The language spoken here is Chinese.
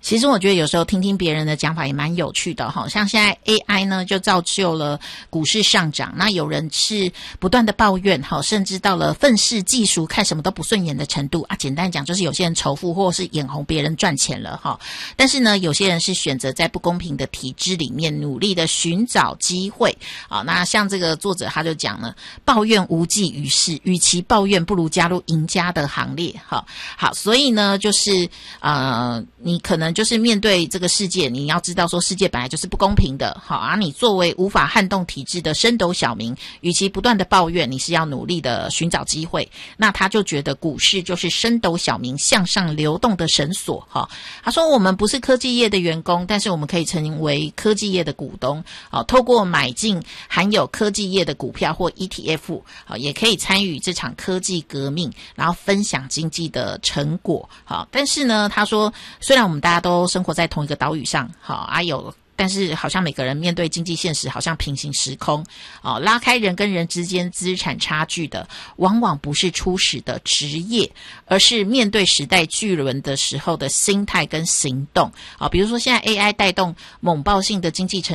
其实我觉得有时候听听别人的讲法也蛮有趣的哈，像现在 AI 呢就造就了股市上涨，那有人是不断的抱怨哈，甚至到了愤世嫉俗，看什么都不顺眼的程度啊。简单讲就是有些人仇富或是眼红别人赚钱了哈，但是呢有些人是选择在不公平的体制里面努力的寻找机会啊。那像这个作者他就讲呢，抱怨无济于事，与其抱怨不如加入赢家的行列哈。好，所以呢就是你可能就是面对这个世界，你要知道说世界本来就是不公平的，好啊，你作为无法撼动体制的升斗小民，与其不断的抱怨，你是要努力的寻找机会。那他就觉得股市就是升斗小民向上流动的绳索哈。他说我们不是科技业的员工，但是我们可以成为科技业的股东，好，透过买进含有科技业的股票或 ETF， 好，也可以参与这场科技革命，然后分享经济的成果。好，但是呢，他说虽然我们大家都生活在同一个岛屿上，好啊但是好像每个人面对经济现实好像平行时空，拉开人跟人之间资产差距的往往不是初始的职业，而是面对时代巨轮的时候的心态跟行动。比如说现在 AI 带动猛爆性的经济成